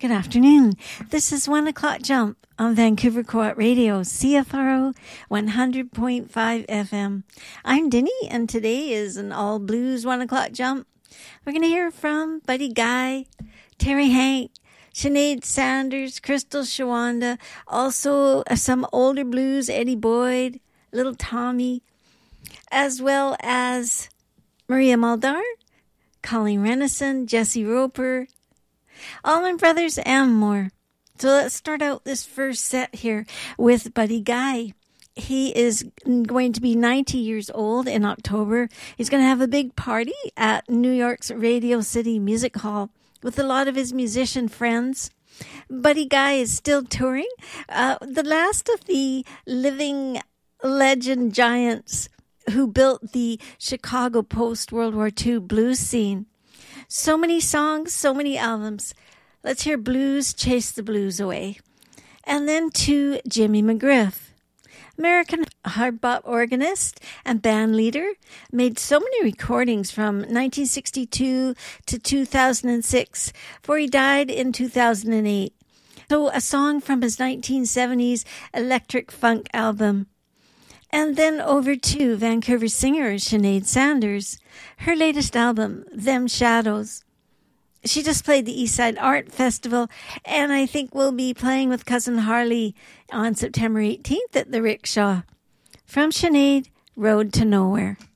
Good afternoon. This is 1 o'clock jump on Vancouver Co-op Radio, CFRO 100.5 FM. I'm Denny, and today is an all blues 1 o'clock jump. We're going to hear from Buddy Guy, Terry Hank, Sinead Sanders, Crystal Shawanda, also some older blues, Eddie Boyd, Little Tommy, as well as Maria Muldaur, Colleen Renison, Jesse Roper, Allman Brothers, and more. So let's start out this first set here with Buddy Guy. He is going to be 90 years old in October. He's going to have a big party at New York's Radio City Music Hall with a lot of his musician friends. Buddy Guy is still touring. The last of the living legend giants who built the Chicago post-World War II blues scene. So many songs, so many albums. Let's hear Blues Chase the Blues Away. And then to Jimmy McGriff, American hard bop organist and band leader, made so many recordings from 1962 to 2006, before he died in 2008. So a song from his 1970s electric funk album. And then over to Vancouver singer Sinead Sanders, her latest album, Them Shadows. She just played the Eastside Art Festival, and I think we'll be playing with Cousin Harley on September 18th at the Rickshaw. From Sinead, Road to Nowhere.